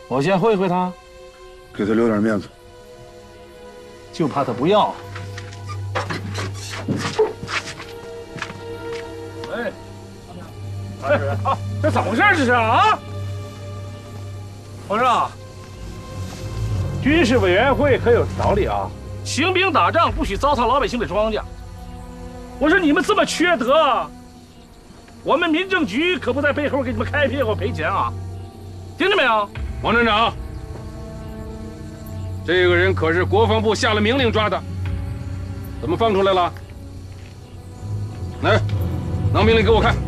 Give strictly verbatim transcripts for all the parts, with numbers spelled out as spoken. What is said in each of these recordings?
我先会会他， 给他留点面子。 就怕他不要。哎，哎，啊，这怎么回事？这是啊？我说啊，军事委员会可有条例啊，行兵打仗不许糟蹋老百姓的庄稼。我说你们这么缺德，我们民政局可不在背后给你们开屁股赔钱啊！听见没有， 王站长？这个人可是国防部下了命令抓的，怎么放出来了？来，拿命令给我看。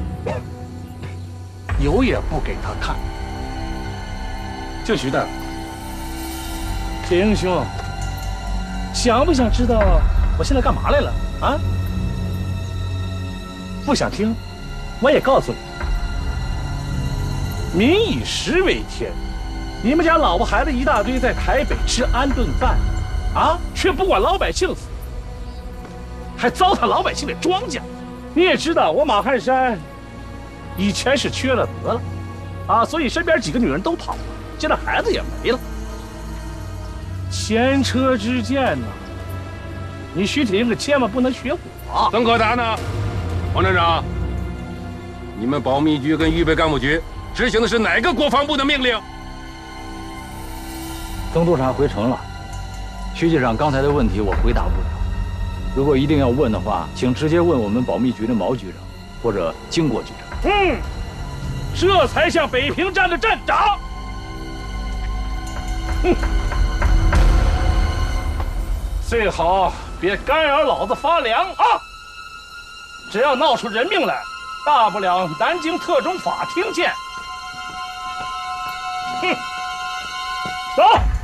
有也不给他看。就徐大，铁英兄，想不想知道我现在干嘛来了啊？不想听，我也告诉你，民以食为天。你们家老婆孩子一大堆在台北吃安顿饭，啊，却不管老百姓死，还糟蹋老百姓的庄稼。你也知道，我马汉山以前是缺了德了，啊，所以身边几个女人都跑了，现在孩子也没了。前车之鉴呐，你徐铁英可千万不能学我。 曾可达呢？王站长，你们保密局跟预备干部局执行的是哪个国防部的命令？ 曾督察回城了，徐局长刚才的问题我回答不了。如果一定要问的话，请直接问我们保密局的毛局长或者经国局长。 嗯，这才像北平站的站长。哼，最好别干扰老子发粮啊！只要闹出人命来，大不了南京特种法庭见。哼，走。